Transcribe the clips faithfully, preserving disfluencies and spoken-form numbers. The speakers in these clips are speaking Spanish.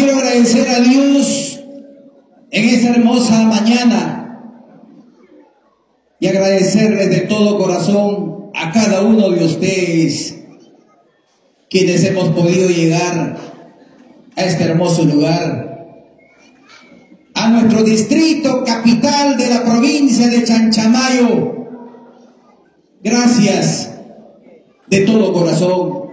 quiero agradecer a Dios en esta hermosa mañana y agradecerles de todo corazón a cada uno de ustedes quienes hemos podido llegar a este hermoso lugar, a nuestro distrito capital de la provincia de Chanchamayo. Gracias de todo corazón.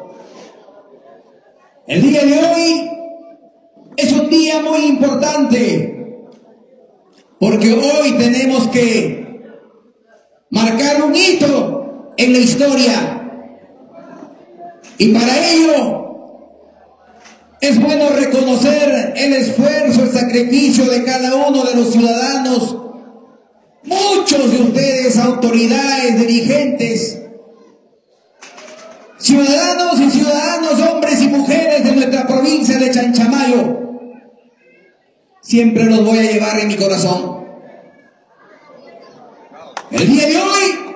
El día de hoy es un día muy importante porque hoy tenemos que marcar un hito en la historia, y para ello es bueno reconocer el esfuerzo, el sacrificio de cada uno de los ciudadanos, muchos de ustedes, autoridades, dirigentes, ciudadanos y ciudadanos, hombres y mujeres de nuestra provincia de Chanchamayo. Siempre los voy a llevar en mi corazón. El día de hoy,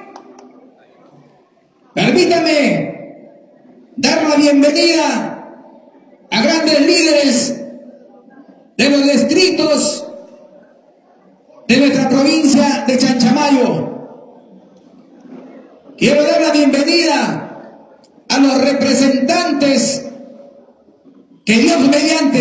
permítame dar la bienvenida a grandes líderes de los distritos de nuestra provincia de Chanchamayo. Quiero dar la bienvenida a los representantes que Dios mediante